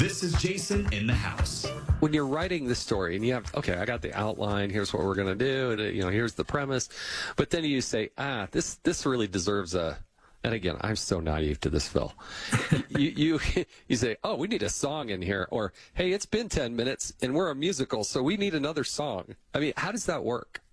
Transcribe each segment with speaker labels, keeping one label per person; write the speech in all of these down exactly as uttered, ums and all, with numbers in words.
Speaker 1: This is Jason in the house.
Speaker 2: When you're writing the story and you have, okay, I got the outline, here's what we're going to do, and, uh, you know, here's the premise, but then you say, ah, this this really deserves a, and again, I'm so naive to this, Phil. you, you you say, oh, we need a song in here, or, hey, it's been ten minutes and we're a musical, so we need another song. I mean, how does that work?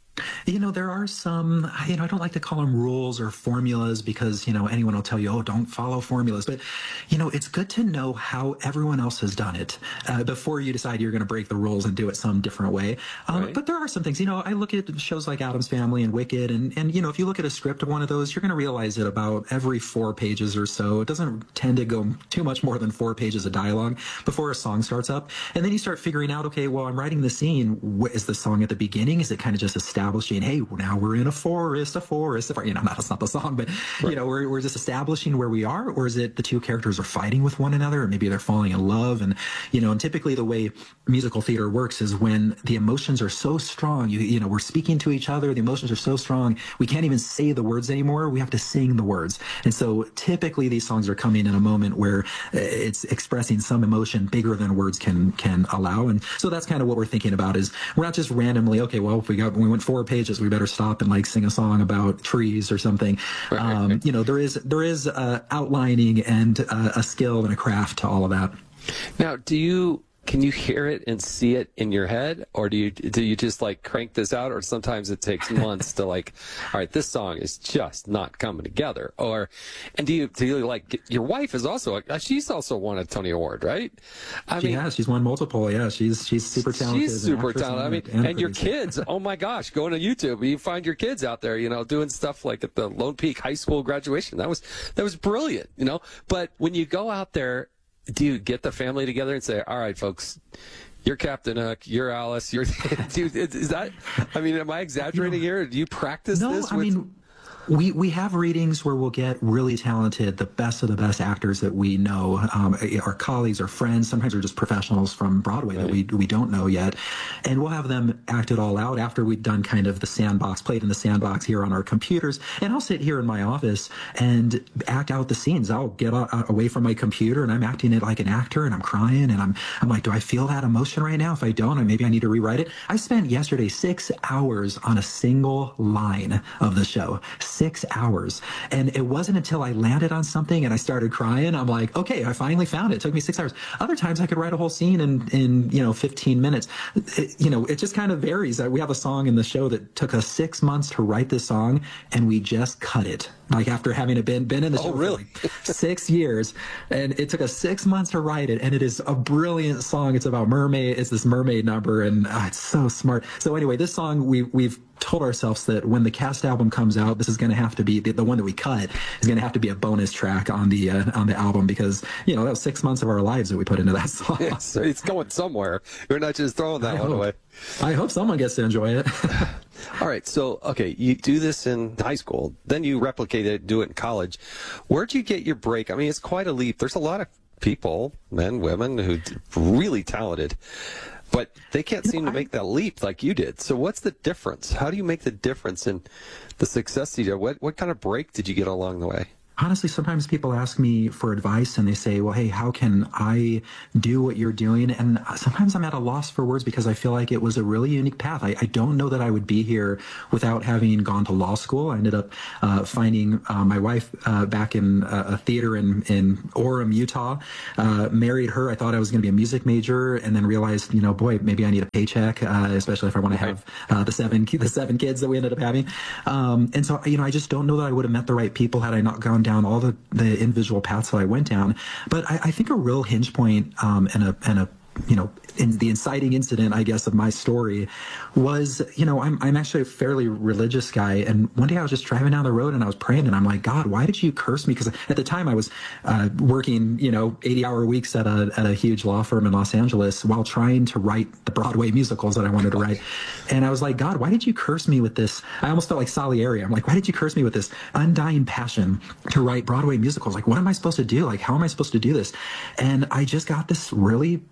Speaker 3: You know, there are some, you know, I don't like to call them rules or formulas because, you know, anyone will tell you, oh, don't follow formulas. But, you know, it's good to know how everyone else has done it uh, before you decide you're going to break the rules and do it some different way. Um,
Speaker 2: right.
Speaker 3: But there are some things, you know, I look at shows like Addams Family and Wicked. And, and, you know, if you look at a script of one of those, you're going to realize that about every four pages or so, it doesn't tend to go too much more than four pages of dialogue before a song starts up. And then you start figuring out, okay, well, I'm writing the scene. What is the song at the beginning? Is it kind of just established? Hey, now we're in a forest, a forest, a forest. You know, that's not the song, but, right. you know, we're, we're just establishing where we are, or is it the two characters are fighting with one another, or maybe they're falling in love? And, you know, and typically the way musical theater works is when the emotions are so strong, you, you know, we're speaking to each other, the emotions are so strong, we can't even say the words anymore, we have to sing the words. And so typically these songs are coming in a moment where it's expressing some emotion bigger than words can, can allow. And so that's kind of what we're thinking about is we're not just randomly, okay, well, if we got, we went four pages, we better stop and like sing a song about trees or something.
Speaker 2: Right.
Speaker 3: Um, you know, there is there is uh, outlining and uh, a skill and a craft to all of that.
Speaker 2: Now, do you can you hear it and see it in your head, or do you do you just like crank this out, or sometimes it takes months to like, all right, this song is just not coming together, or and do you do you like your wife is also she's also won a Tony Award, right? I
Speaker 3: she
Speaker 2: mean,
Speaker 3: has she's won multiple. Yeah, she's she's super talented.
Speaker 2: She's super talented. I mean,
Speaker 3: and,
Speaker 2: and your kids. Oh my gosh, going to YouTube, you find your kids out there, you know, doing stuff like at the Lone Peak High School graduation. That was that was brilliant, you know. But when you go out there, do you get the family together and say, all right, folks, you're Captain Hook, you're Alice, you're, dude, is that, I mean, am I exaggerating here? Do you practice
Speaker 3: no,
Speaker 2: this?
Speaker 3: I
Speaker 2: with...
Speaker 3: mean, we, we have readings where we'll get really talented, the best of the best actors that we know, um, our colleagues or friends, sometimes they're just professionals from Broadway right. that we we don't know yet. And we'll have them act it all out after we've done kind of the sandbox, played in the sandbox here on our computers. And I'll sit here in my office and act out the scenes. I'll get a, away from my computer and I'm acting it like an actor and I'm crying and I'm I'm like, do I feel that emotion right now? If I don't, maybe I need to rewrite it. I spent yesterday six hours on a single line of the show. Six hours. And it wasn't until I landed on something and I started crying, I'm like, okay, I finally found it. It took me six hours. Other times I could write a whole scene in, in you know, fifteen minutes. It, you know, it just kind of varies. We have a song in the show that took us six months to write this song and we just cut it. Like after having been, been in the show
Speaker 2: oh, really?
Speaker 3: for like six years. And it took us six months to write it. And it is a brilliant song. It's about mermaid. It's this mermaid number. And uh, it's so smart. So anyway, this song, we, we've told ourselves that when the cast album comes out, this is going to have to be the, the one that we cut is going to have to be a bonus track on the uh, on the album because you know that was six months of our lives that we put into that song.
Speaker 2: Yes, it's going somewhere. We're not just throwing that
Speaker 3: I
Speaker 2: one
Speaker 3: hope.
Speaker 2: away.
Speaker 3: I hope someone gets to enjoy it.
Speaker 2: All right, so okay, you do this in high school, then you replicate it, do it in college. Where'd you get your break? I mean, it's quite a leap. There's a lot of people, men, women, who really talented. But they can't seem to make that leap like you did. So what's the difference? How do you make the difference in the success you did? What, what kind of break did you get along the way?
Speaker 3: Honestly, sometimes people ask me for advice and they say, well, hey, how can I do what you're doing? And sometimes I'm at a loss for words because I feel like it was a really unique path. I, I don't know that I would be here without having gone to law school. I ended up uh, finding uh, my wife uh, back in uh, a theater in, in Orem, Utah, uh, married her. I thought I was going to be a music major and then realized, you know, boy, maybe I need a paycheck, uh, especially if I want to have uh, the seven the seven kids that we ended up having. Um, and so, you know, I just don't know that I would have met the right people had I not gone down down all the, the individual paths that I went down. But I, I think a real hinge point um, and a and a you know, in the inciting incident, I guess, of my story was, you know, I'm I'm actually a fairly religious guy. And one day I was just driving down the road and I was praying and I'm like, God, why did you curse me? Because at the time I was uh, working, you know, eighty hour weeks at a at a huge law firm in Los Angeles while trying to write the Broadway musicals that I wanted to write. And I was like, God, why did you curse me with this? I almost felt like Salieri. I'm like, why did you curse me with this undying passion to write Broadway musicals? Like, what am I supposed to do? Like, how am I supposed to do this? And I just got this really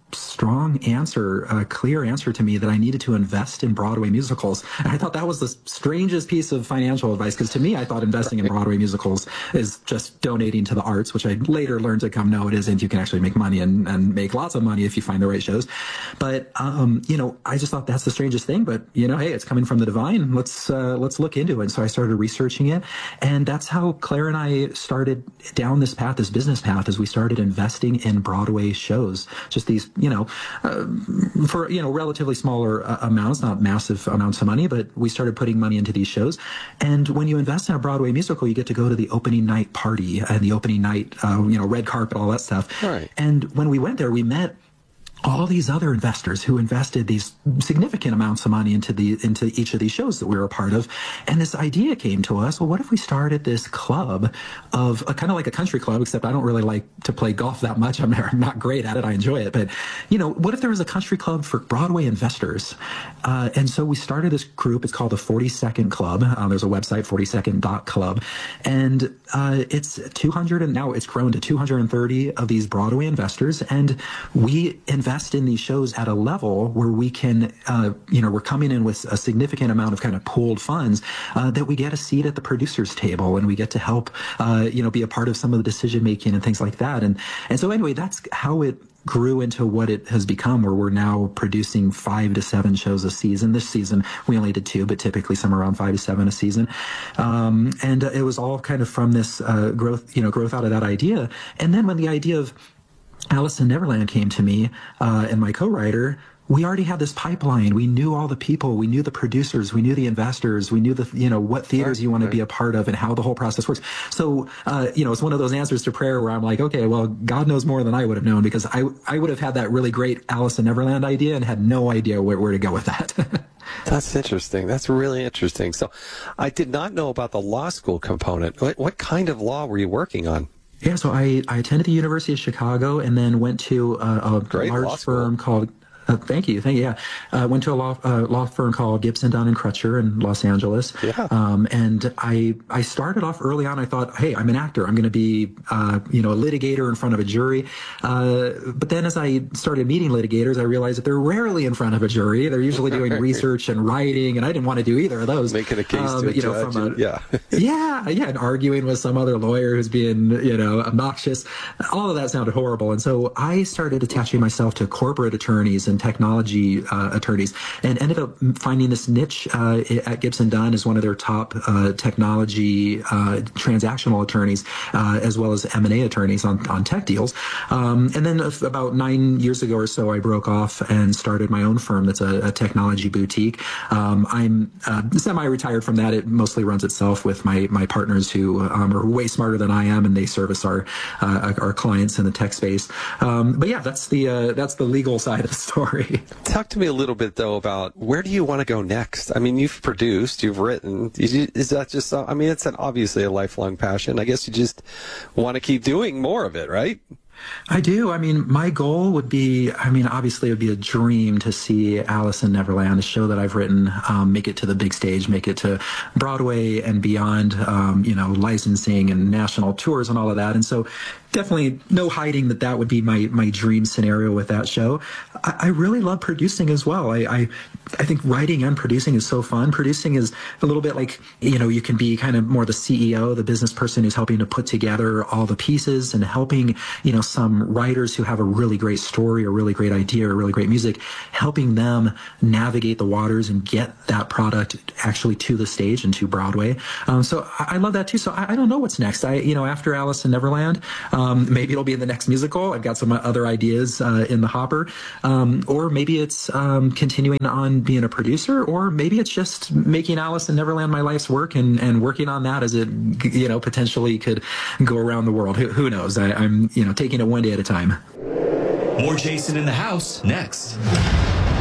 Speaker 3: strong answer, a clear answer to me that I needed to invest in Broadway musicals. And I thought that was the strangest piece of financial advice, because to me, I thought investing in Broadway musicals is just donating to the arts, which I later learned to come, no, it isn't. You can actually make money and, and make lots of money if you find the right shows. But, um, you know, I just thought that's the strangest thing. But, you know, hey, it's coming from the divine. Let's, uh, let's look into it. And so I started researching it. And that's how Claire and I started down this path, this business path, as we started investing in Broadway shows. Just these, you know, uh, for, you know, relatively smaller uh, amounts, not massive amounts of money, but we started putting money into these shows. And when you invest in a Broadway musical, you get to go to the opening night party and the opening night, uh, you know, red carpet, all that stuff.
Speaker 2: Right.
Speaker 3: And when we went there, we met all these other investors who invested these significant amounts of money into the into each of these shows that we were a part of. And this idea came to us, well, what if we started this club of a kind of like a country club, except I don't really like to play golf that much. I'm not great at it. I enjoy it. But, you know, what if there was a country club for Broadway investors? Uh, and so we started this group. It's called the forty-second Club. Uh, there's a website, forty second dot club. And uh, it's two hundred, and now it's grown to two hundred thirty of these Broadway investors. And we invest in these shows at a level where we can, uh, you know, we're coming in with a significant amount of kind of pooled funds uh, that we get a seat at the producer's table, and we get to help, uh, you know, be a part of some of the decision making and things like that. And and so anyway, that's how it grew into what it has become, where we're now producing five to seven shows a season. This season, we only did two, but typically somewhere around five to seven a season. Um, and uh, it was all kind of from this uh, growth, you know, growth out of that idea. And then when the idea of Alice in Neverland came to me uh, and my co-writer, we already had this pipeline. We knew all the people. We knew the producers. We knew the investors. We knew the, you know, what theaters you want to be a part of and how the whole process works. So, uh, you know, it's one of those answers to prayer where I'm like, okay, well, God knows more than I would have known, because I, I would have had that really great Alice in Neverland idea and had no idea where, where to go with that.
Speaker 2: That's interesting. That's really interesting. So I did not know about the law school component. What, what kind of law were you working on?
Speaker 3: Yeah, so I, I attended the University of Chicago and then went to a, a
Speaker 2: Great
Speaker 3: large firm called Uh, thank you. Thank you. Yeah. Uh, went to a law, uh, law firm called Gibson, Dunn and Crutcher in Los Angeles.
Speaker 2: Yeah.
Speaker 3: Um, and I, I started off early on. I thought, hey, I'm an actor. I'm going to be, uh, you know, a litigator in front of a jury. Uh, but then as I started meeting litigators, I realized that they're rarely in front of a jury. They're usually doing research and writing, and I didn't want to do either of those.
Speaker 2: Making a case
Speaker 3: um,
Speaker 2: to a
Speaker 3: you know,
Speaker 2: judge.
Speaker 3: from a,
Speaker 2: and, yeah.
Speaker 3: yeah. Yeah. And arguing with some other lawyer who's being, you know, obnoxious. All of that sounded horrible. And so I started attaching myself to corporate attorneys and technology Uh, attorneys, and ended up finding this niche uh, at Gibson Dunn as one of their top uh, technology uh, transactional attorneys, uh, as well as M and A attorneys on, on tech deals. Um, and then about nine years ago or so, I broke off and started my own firm that's a, a technology boutique. Um, I'm uh, semi-retired from that. It mostly runs itself with my my partners who um, are way smarter than I am, and they service our uh, our clients in the tech space. Um, but yeah, that's the uh, that's the legal side of the story.
Speaker 2: Talk to me a little bit, though, about where do you want to go next? I mean, you've produced, you've written. Is that just, I mean, it's an, obviously a lifelong passion. I guess you just want to keep doing more of it, right?
Speaker 3: I do. I mean, my goal would be, I mean, obviously it would be a dream to see Alice in Neverland, a show that I've written, um, make it to the big stage, make it to Broadway and beyond, um, you know, licensing and national tours and all of that. And so definitely no hiding that that would be my, my dream scenario with that show. I, I really love producing as well. I, I, I think writing and producing is so fun. Producing is a little bit like, you know, you can be kind of more the C E O, the business person who's helping to put together all the pieces and helping, you know, some writers who have a really great story or really great idea or really great music, helping them navigate the waters and get that product actually to the stage and to Broadway. Um, so I, I love that too. So I, I don't know what's next. I, you know, after Alice in Neverland, um, maybe it'll be in the next musical. I've got some other ideas uh, in the hopper. Um, or maybe it's um, continuing on being a producer, or maybe it's just making Alice in Neverland my life's work and, and working on that as it, you know, potentially could go around the world. Who, who knows? I, I'm, you know, taking it one day at a time.
Speaker 1: More Jason in the House next.